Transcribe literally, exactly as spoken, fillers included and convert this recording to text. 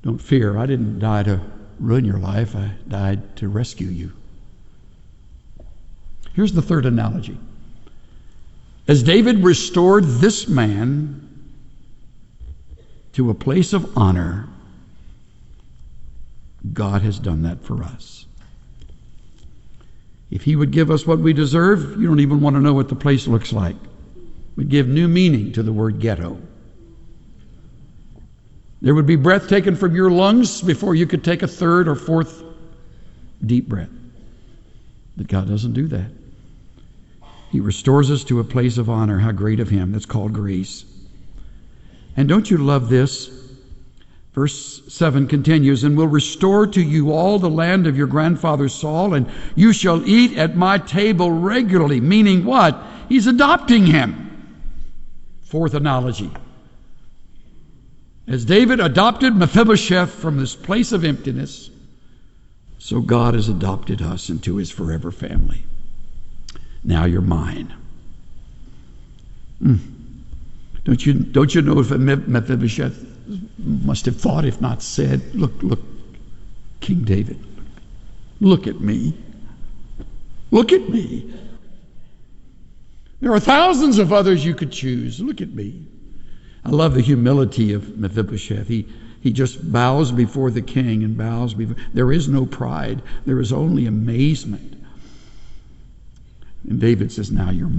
Don't fear, I didn't die to ruin your life. I died to rescue you. Here's the third analogy. As David restored this man to a place of honor, God has done that for us. If he would give us what we deserve, you don't even want to know what the place looks like. We'd give new meaning to the word ghetto. There would be breath taken from your lungs before you could take a third or fourth deep breath. But God doesn't do that. He restores us to a place of honor. How great of him. That's called grace. And don't you love this? Verse seven continues, and will restore to you all the land of your grandfather Saul, and you shall eat at my table regularly. Meaning what? He's adopting him. Fourth analogy. As David adopted Mephibosheth from this place of emptiness, so God has adopted us into his forever family. Now you're mine. Mm. Don't you, don't you know if Mephibosheth must have thought, if not said, look, look, King David, look at me. Look at me. There are thousands of others you could choose. Look at me. I love the humility of Mephibosheth. He, he just bows before the king and bows before. There is no pride. There is only amazement. And David says, now you're